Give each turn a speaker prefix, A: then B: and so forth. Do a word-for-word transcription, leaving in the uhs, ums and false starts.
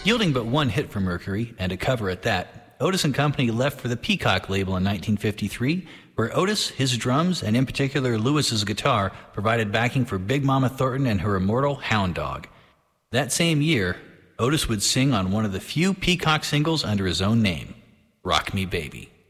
A: Yielding but one hit for Mercury, and a cover at that, Otis and Company left for the Peacock label in nineteen fifty-three, where Otis, his drums, and in particular Lewis's guitar, provided backing for Big Mama Thornton and her immortal Hound Dog. That same year, Otis would sing on one of the few Peacock singles under his own name, Rock Me Baby.